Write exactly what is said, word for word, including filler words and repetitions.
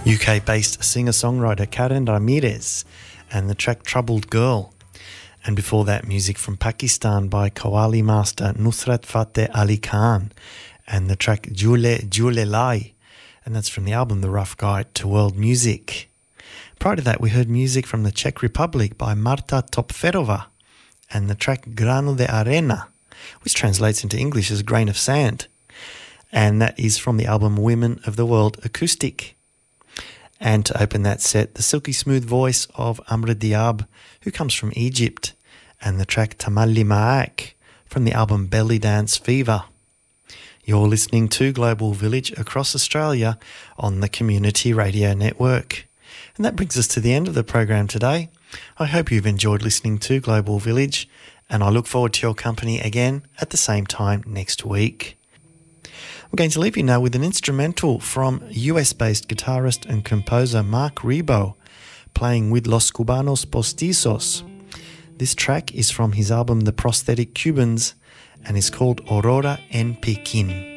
U K-based singer-songwriter Karen Ramirez and the track Troubled Girl. And before that, music from Pakistan by Qawwali master Nusrat Fateh Ali Khan and the track Jule Jule Lai, and that's from the album The Rough Guide to World Music. Prior to that, we heard music from the Czech Republic by Marta Topferova and the track Grano de Arena, which translates into English as Grain of Sand, and that is from the album Women of the World Acoustic. And to open that set, the silky smooth voice of Amra Diab, who comes from Egypt, and the track Tamalli Ma'ak from the album Belly Dance Fever. You're listening to Global Village across Australia on the Community Radio Network. And that brings us to the end of the program today. I hope you've enjoyed listening to Global Village, and I look forward to your company again at the same time next week. I'm going to leave you now with an instrumental from U S-based guitarist and composer Mark Rebo, playing with Los Cubanos Postizos. This track is from his album The Prosthetic Cubans and is called Aurora en Pekin.